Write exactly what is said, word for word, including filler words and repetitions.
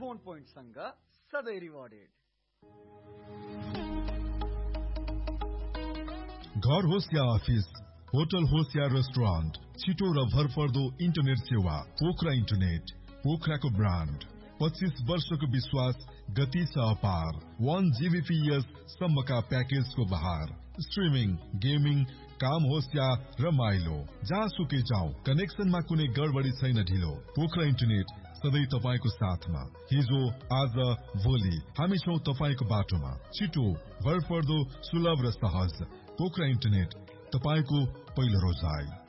Phone पोइन्टसँग सधैँ rewarded. घर होस् या अफिस, होटल होस् या रेस्टुरेन्ट, छिटो र भरपर्दो इन्टरनेट सेवा पोखरा इन्टरनेट। पोखराको ब्रान्ड, पच्चीस वर्षको विश्वास, गति छ अपार। वन जीबीपीएस सम्मका प्याकेजको बहार। स्ट्रिमिङ, गेमिङ, काम होस् या रमाइलो, जहाँ सुकै जाऊ, कनेक्सनमा कुनै गडबडी छैन ढिलो। पोखरा इन्टरनेट सधैँ तपाईको साथमा। हिजो, आज, भोलि हामी छौं तपाईको बाटोमा। छिटो, भरपर्दो, सुलभ र सहज। पोखरा इन्टरनेट, तपाईको पहिलो रोजाइ।